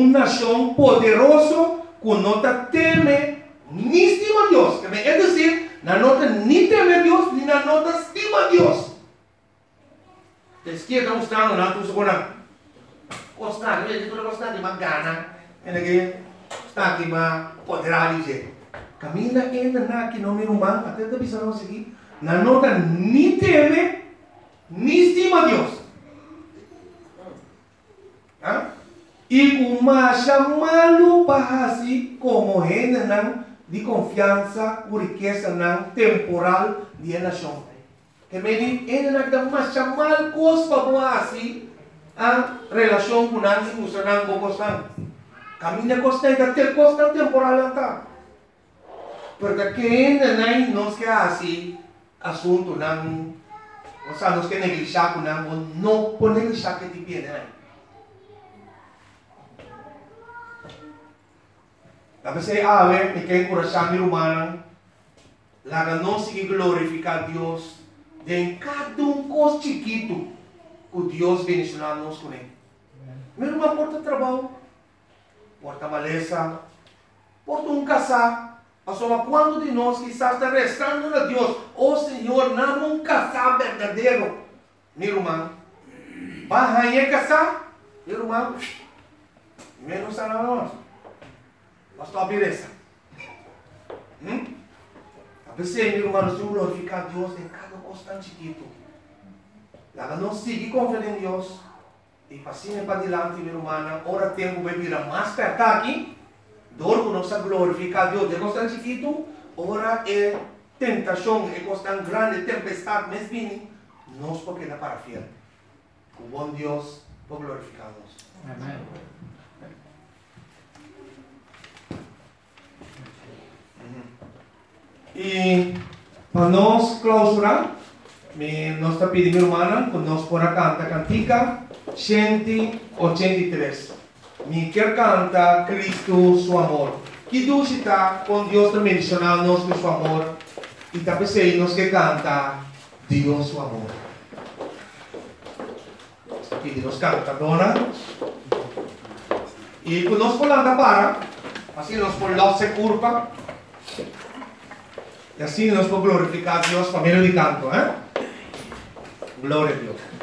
una nación poderoso que no te teme ni estima a Dios. Es decir, no te ni teme a Dios ni no te estima a Dios. Te esquerda mostrando na tu segunda. Costa, tu costa di magana. Enagi sta di ma poderali je. Camina na que não me rumang até da bisa não seguir. Na nota ni teme ni estima a Deus. E uma chamalo bahasi como não de confiança, por riqueza não temporal de nação. Que me diz, ele não dá mais chamar coisa para assim a relação com nós e com nós gostam. Caminha costa e até costa temporal está. Porque quem não quer assim assunto não, ou seja, nós quer negligenciar com não pode negligenciar que te pede. Tapi saya awet, me quer encorajar meu humano, lá não se glorificar Deus. De cada coisa chiquito que Deus bendicionar nos com ele. Mesmo uma porta de trabalho, porta maleza, porta casar. Só quando de nós quizás está restando a Deus, Senhor, não casar verdadeiro. Meu irmão, vai casar, meu irmão, menos a nós. Basta a beleza. A pessoa, meu irmão, nós temos que glorificar Deus em cada coisa tão chiquito. Lá não seguir confiando em Deus. E passinho para adiante, meu irmão, ora tempo vai virar mais perto aqui. Dor que nós glorificar Deus. É coisa tão chiquito, ora é tentação, é coisa tão grande, tempestade, mas vem. Nós porque dá para fiel. O bom Deus, por glorificar Deus. Amém. E para nós clausurar, nós está pedindo, irmã, que nós podemos cantar cantica 183. Me quer cantar Cristo, seu amor. Que Deus está com Deus está mencionando nós com seu amor. E está pensando nós que cantar Deus, seu amor. Aqui nós canta, dona. E quando nós podemos para, assim nós podemos se curva. E assim nós podemos glorificar a Deus por meio de canto, Glória a Deus.